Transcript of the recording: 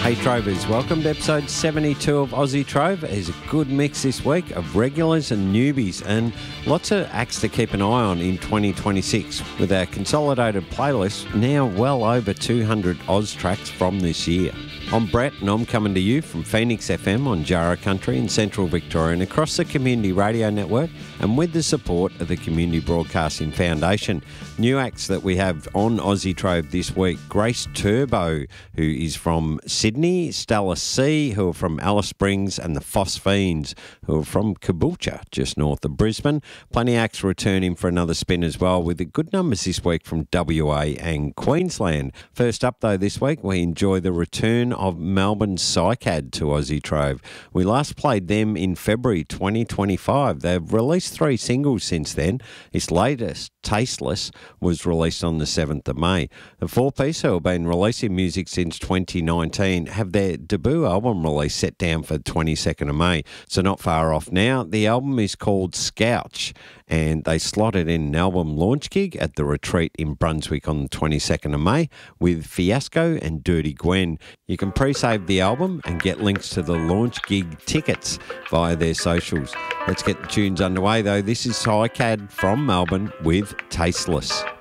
Hey Trovers, welcome to episode 72 of Aussie Trove. There's a good mix this week of regulars and newbies and lots of acts to keep an eye on in 2026 with our consolidated playlist now well over 200 Oz tracks from this year. I'm Brett and I'm coming to you from Phoenix FM on Jarrah Country in Central Victoria and across the Community Radio Network and with the support of the Community Broadcasting Foundation. New acts that we have on Aussie Trove this week: Grace Turbo, who is from Sydney, Stella C, who are from Alice Springs, and the Phosphines, who are from Caboolture, just north of Brisbane. Plenty of acts returning for another spin as well, with the good numbers this week from WA and Queensland. First up, though, this week, we enjoy the return of Melbourne's Cycad to Aussie Trove. We last played them in February 2025. They've released 3 singles since then. Its latest, Tasteless, was released on the 7th of May. The 4-piece, who have been releasing music since 2019, have their debut album release set down for the 22nd of May, so not far off now. The album is called Scouch, and they slotted in an album launch gig at the Retreat in Brunswick on the 22nd of May with Fiasco and Dirty Gwen. You can pre-save the album and get links to the launch gig tickets via their socials. Let's get the tunes underway though. This is Cycad from Melbourne with Tasteless.